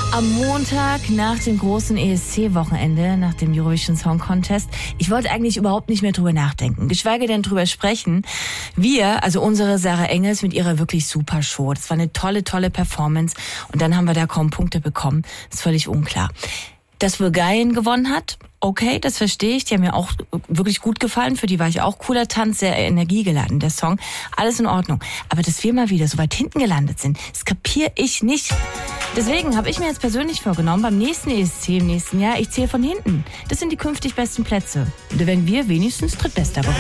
Am Montag nach dem großen ESC-Wochenende, nach dem Eurovision Song Contest, ich wollte eigentlich überhaupt nicht mehr drüber nachdenken, geschweige denn drüber sprechen. Wir, also unsere Sarah Engels mit ihrer wirklich super Show, das war eine tolle Performance und dann haben wir da kaum Punkte bekommen, ist völlig unklar. Dass Bulgarien gewonnen hat, okay, das verstehe ich. Die haben mir auch wirklich gut gefallen. Für die war ich auch cooler Tanz, sehr energiegeladen, der Song. Alles in Ordnung. Aber dass wir mal wieder so weit hinten gelandet sind, das kapiere ich nicht. Deswegen habe ich mir jetzt persönlich vorgenommen, beim nächsten ESC im nächsten Jahr, ich zähle von hinten. Das sind die künftig besten Plätze. Und da werden wir wenigstens Drittbester.